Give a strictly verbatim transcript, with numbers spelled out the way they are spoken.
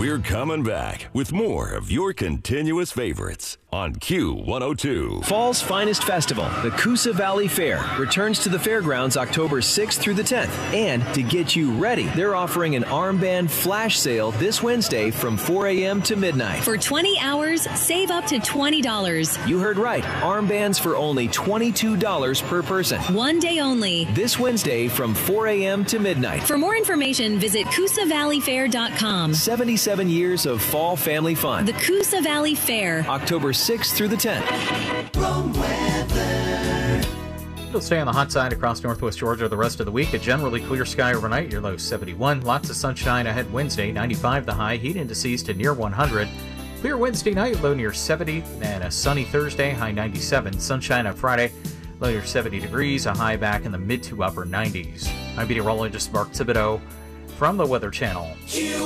We're coming back with more of your continuous favorites on Q one oh two. Fall's finest festival, the Coosa Valley Fair, returns to the fairgrounds October sixth through the tenth. And to get you ready, they're offering an armband flash sale this Wednesday from four a.m. to midnight. For twenty hours, save up to twenty dollars. You heard right. Armbands for only twenty-two dollars per person. One day only. This Wednesday from four a.m. to midnight. For more information, visit Coosa Valley Fair dot com. seventy-seven years of fall family fun. The Coosa Valley Fair. October sixth through the tenth. It'll stay on the hot side across northwest Georgia the rest of the week. A generally clear sky overnight. Your low seventy-one. Lots of sunshine ahead Wednesday. ninety-five the high. Heat indices to near one hundred. Clear Wednesday night. Low near seventy. And a sunny Thursday. High ninety-seven. Sunshine on Friday. Low near seventy degrees. A high back in the mid to upper nineties. I'm meteorologist Mark Thibodeau from the Weather Channel.